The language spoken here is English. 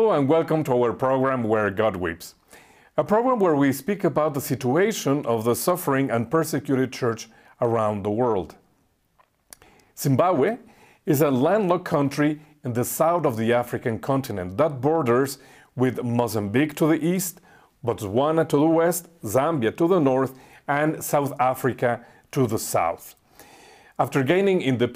Hello and welcome to our program Where God Weeps, a program where we speak about the situation of the suffering and persecuted church around the world. Zimbabwe is a landlocked country in the south of the African continent that borders with Mozambique to the east, Botswana to the west, Zambia to the north, and South Africa to the south. After gaining independence